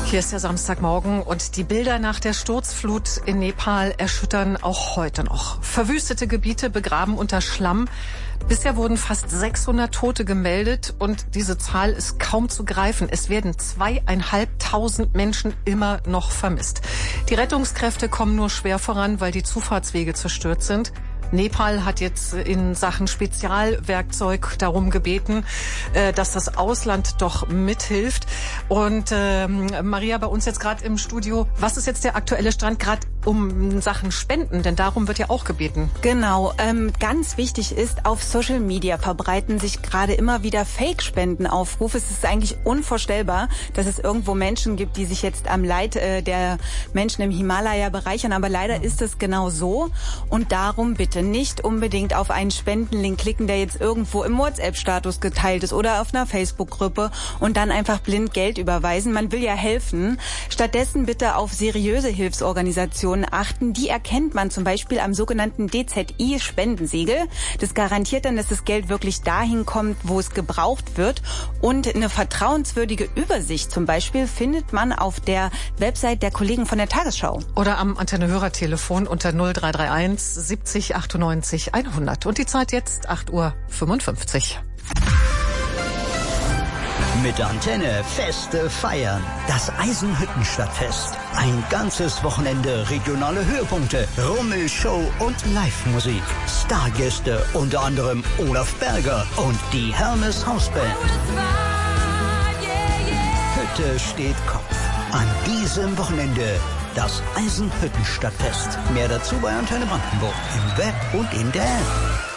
Hier ist der Samstagmorgen und die Bilder nach der Sturzflut in Nepal erschüttern auch heute noch. Verwüstete Gebiete begraben unter Schlamm. Bisher wurden fast 600 Tote gemeldet und diese Zahl ist kaum zu greifen. Es werden 2.500 Menschen immer noch vermisst. Die Rettungskräfte kommen nur schwer voran, weil die Zufahrtswege zerstört sind. Nepal hat jetzt in Sachen Spezialwerkzeug darum gebeten, dass das Ausland doch mithilft. Und Maria, bei uns jetzt gerade im Studio, was ist jetzt der aktuelle Stand gerade um Sachen Spenden? Denn darum wird ja auch gebeten. Genau, ganz wichtig ist, auf Social Media verbreiten sich gerade immer wieder Fake-Spendenaufrufe. Es ist eigentlich unvorstellbar, dass es irgendwo Menschen gibt, die sich jetzt am Leid der Menschen im Himalaya bereichern. Aber leider ist es genau so. Und darum bitte nicht unbedingt auf einen Spendenlink klicken, der jetzt irgendwo im WhatsApp-Status geteilt ist oder auf einer Facebook-Gruppe und dann einfach blind Geld überweisen. Man will ja helfen. Stattdessen bitte auf seriöse Hilfsorganisationen achten. Die erkennt man zum Beispiel am sogenannten DZI-Spendensiegel. Das garantiert dann, dass das Geld wirklich dahin kommt, wo es gebraucht wird. Und eine vertrauenswürdige Übersicht zum Beispiel findet man auf der Website der Kollegen von der Tagesschau. Oder am Antenne-Hörertelefon unter 0331 70 98 100. Und die Zeit jetzt 8:55 Uhr. Mit Antenne Feste feiern. Das Eisenhüttenstadtfest. Ein ganzes Wochenende regionale Höhepunkte, Rummelshow und Live-Musik. Stargäste, unter anderem Olaf Berger und die Hermes Hausband. Hütte steht Kopf. An diesem Wochenende das Eisenhüttenstadtfest. Mehr dazu bei Antenne Brandenburg im Web und in der App.